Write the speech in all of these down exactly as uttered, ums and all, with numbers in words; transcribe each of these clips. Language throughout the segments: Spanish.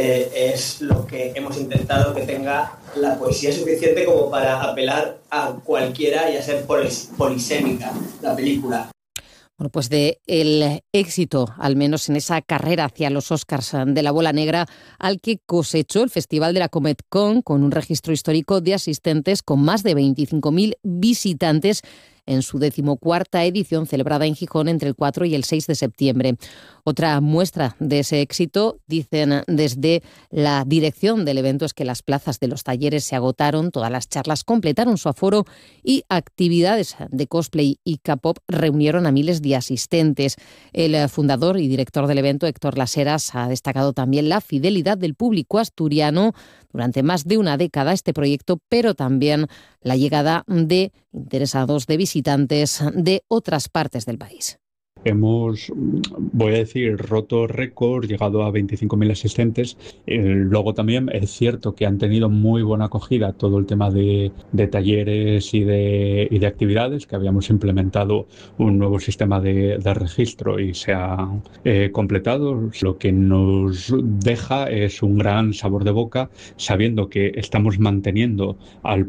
eh, es lo que hemos intentado que tenga la poesía suficiente como para apelar a cualquiera y a ser polis- polisémica la película. Bueno, pues de el éxito, al menos en esa carrera hacia los Oscars de la Bola Negra, al que cosechó el Festival de la Comic Con, con un registro histórico de asistentes con más de veinticinco mil visitantes en su decimocuarta edición, celebrada en Gijón entre el cuatro y el seis de septiembre. Otra muestra de ese éxito, dicen desde la dirección del evento, es que las plazas de los talleres se agotaron, todas las charlas completaron su aforo y actividades de cosplay y K-pop reunieron a miles de asistentes. El fundador y director del evento, Héctor Laseras, ha destacado también la fidelidad del público asturiano durante más de una década a este proyecto, pero también la llegada de interesados, de visitantes de otras partes del país. Hemos, voy a decir, roto récord, llegado a veinticinco mil asistentes. Eh, luego también es cierto que han tenido muy buena acogida todo el tema de, de talleres y de, y de actividades, que habíamos implementado un nuevo sistema de, de registro y se ha eh, completado. Lo que nos deja es un gran sabor de boca, sabiendo que estamos manteniendo al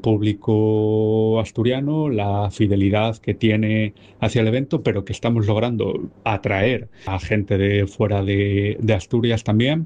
público asturiano la fidelidad que tiene hacia el evento, pero que estamos logrando atraer a gente de fuera de, de Asturias también.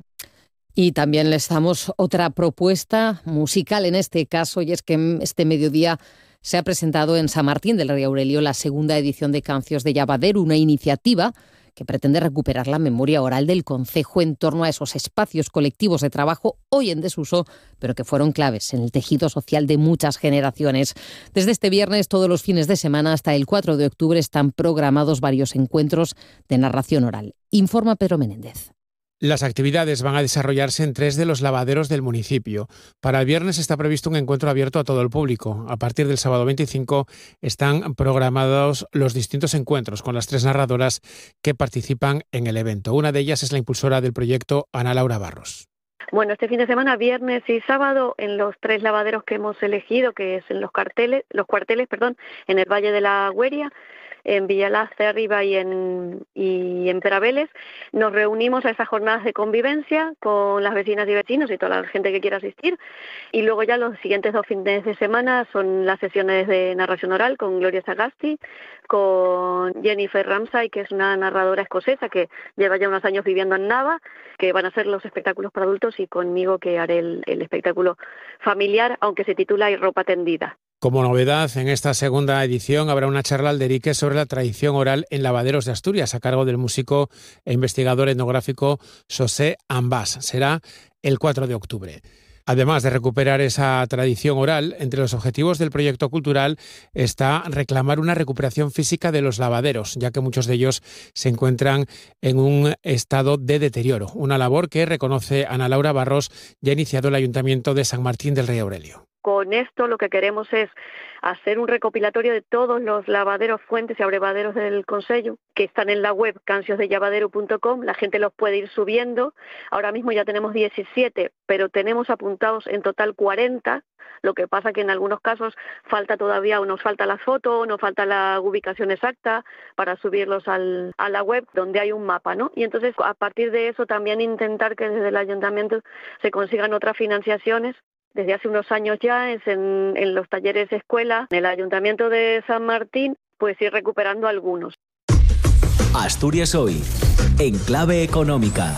Y también les damos otra propuesta musical en este caso, y es que este mediodía se ha presentado en San Martín del Rey Aurelio la segunda edición de Cancios de Llavaderu, una iniciativa que pretende recuperar la memoria oral del concejo en torno a esos espacios colectivos de trabajo hoy en desuso, pero que fueron claves en el tejido social de muchas generaciones. Desde este viernes, todos los fines de semana hasta el cuatro de octubre, están programados varios encuentros de narración oral. Informa Pedro Menéndez. Las actividades van a desarrollarse en tres de los lavaderos del municipio. Para el viernes está previsto un encuentro abierto a todo el público. A partir del sábado veinticinco están programados los distintos encuentros con las tres narradoras que participan en el evento. Una de ellas es la impulsora del proyecto, Ana Laura Barros. Bueno, este fin de semana, viernes y sábado, en los tres lavaderos que hemos elegido, que es en los carteles, los cuarteles, perdón, en el Valle de la Güeria, en Villalaz de Arriba y en, y en Peraveles, nos reunimos a esas jornadas de convivencia con las vecinas y vecinos y toda la gente que quiera asistir. Y luego ya los siguientes dos fines de semana son las sesiones de narración oral con Gloria Sagasti, con Jennifer Ramsay, que es una narradora escocesa que lleva ya unos años viviendo en Nava, que van a hacer los espectáculos para adultos, y conmigo, que haré el, el espectáculo familiar, aunque se titula Y ropa tendida. Como novedad, en esta segunda edición habrá una charla alderique sobre la tradición oral en lavaderos de Asturias, a cargo del músico e investigador etnográfico José Ambás. Será el cuatro de octubre. Además de recuperar esa tradición oral, entre los objetivos del proyecto cultural está reclamar una recuperación física de los lavaderos, ya que muchos de ellos se encuentran en un estado de deterioro. Una labor que, reconoce Ana Laura Barros, ya ha iniciado el Ayuntamiento de San Martín del Rey Aurelio. Con esto lo que queremos es hacer un recopilatorio de todos los lavaderos, fuentes y abrevaderos del concello, que están en la web cancios de llavaderu punto com. La gente los puede ir subiendo. Ahora mismo ya tenemos diecisiete, pero tenemos apuntados en total cuarenta. Lo que pasa que en algunos casos falta todavía, o nos falta la foto, nos falta la ubicación exacta para subirlos al, a la web, donde hay un mapa, ¿no? Y entonces, a partir de eso, también intentar que desde el ayuntamiento se consigan otras financiaciones. Desde hace unos años ya es en, en los talleres de escuela, en el Ayuntamiento de San Martín, pues ir recuperando algunos. Asturias Hoy, en clave económica.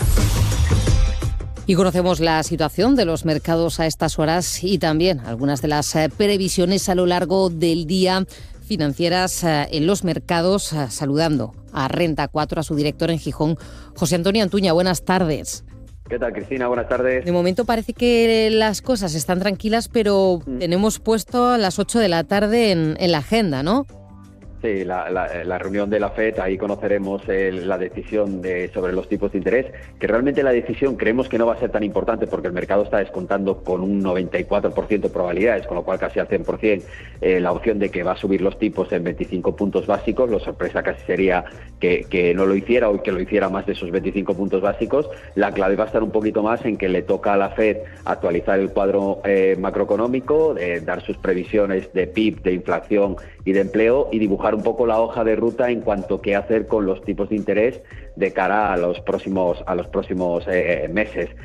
Y conocemos la situación de los mercados a estas horas y también algunas de las previsiones a lo largo del día financieras en los mercados, saludando a Renta cuatro, a su director en Gijón, José Antonio Antuña. Buenas tardes. ¿Qué tal, Cristina? Buenas tardes. De momento parece que las cosas están tranquilas, pero mm. tenemos puesto a las ocho de la tarde en, en la agenda, ¿no? Sí, la, la, la reunión de la FED, ahí conoceremos el, la decisión de, sobre los tipos de interés, que realmente la decisión creemos que no va a ser tan importante porque el mercado está descontando con un noventa y cuatro por ciento de probabilidades, con lo cual casi al cien por ciento eh, la opción de que va a subir los tipos en veinticinco puntos básicos. La sorpresa casi sería que, que no lo hiciera o que lo hiciera más de esos veinticinco puntos básicos. La clave va a estar un poquito más en que le toca a la FED actualizar el cuadro eh, macroeconómico, eh, dar sus previsiones de P I B, de inflación y de empleo, y dibujar un poco la hoja de ruta en cuanto a qué hacer con los tipos de interés de cara a los próximos a los próximos eh, meses.